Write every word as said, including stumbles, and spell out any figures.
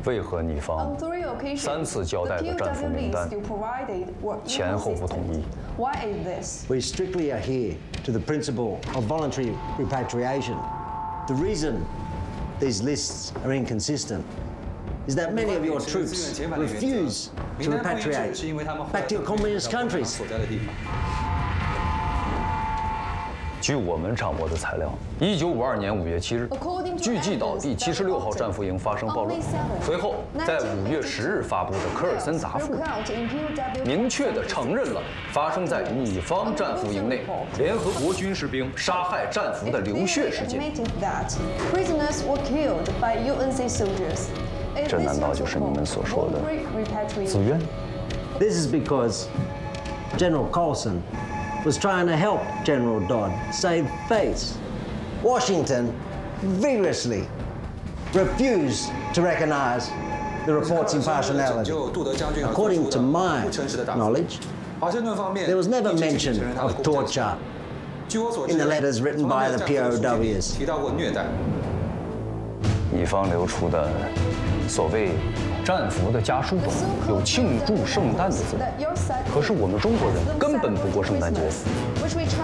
为何你方 On three occasions, 三次交代 the 的战俘 P O W 名单 list you provided were 前后不统一？ inconsistent. Why is this? We strictly adhere to the principle of voluntary repatriation. The reason these lists are inconsistent is that many of your troops refuse to repatriate back to your communist countries. 据我们掌握的材料，一九五二年五月七日，巨济岛第七十六号战俘营发生暴乱，随后在五月十日发布的科尔森答复，明确地承认了发生在你方战俘营内联合国军士兵杀害战俘的流血事件。这难道就是你们所说的自愿？ This is because General Colson was trying to help General Dodd save face. Washington vigorously refused to recognize the report's impartiality. According to my knowledge, there was never mention of torture in the letters written by the P O Ws. 你方流出的所谓战俘的家书中有庆祝圣诞的字，可是我们中国人根本不过圣诞节。